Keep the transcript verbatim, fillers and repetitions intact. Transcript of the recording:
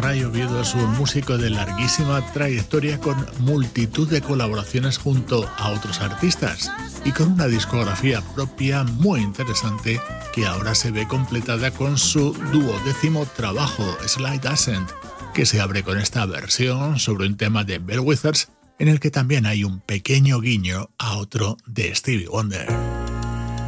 Ray Oviedo es un músico de larguísima trayectoria con multitud de colaboraciones junto a otros artistas y con una discografía propia muy interesante que ahora se ve completada con su duodécimo trabajo Slight Ascent, que se abre con esta versión sobre un tema de Bill Withers en el que también hay un pequeño guiño a otro de Stevie Wonder.